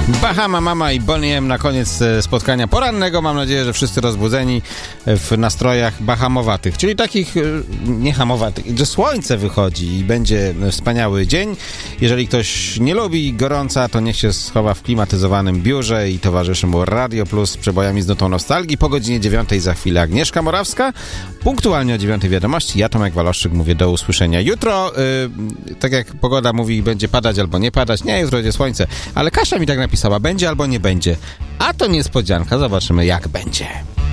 Bahama Mama i Boney M na koniec spotkania porannego. Mam nadzieję, że wszyscy rozbudzeni w nastrojach bahamowatych, czyli takich niehamowatych, że słońce wychodzi i będzie wspaniały dzień. Jeżeli ktoś nie lubi gorąca, to niech się schowa w klimatyzowanym biurze i towarzyszy mu Radio Plus z przebojami z nutą nostalgii. Po godzinie 9 za chwilę Agnieszka Morawska. Punktualnie o 9 wiadomości. Ja, Tomek Waloszczyk, mówię do usłyszenia. Jutro, tak jak pogoda mówi, będzie padać albo nie padać. Nie, jutro będzie słońce. Ale Kasia mi tak napisała, będzie albo nie będzie. A to niespodzianka, zobaczymy jak będzie.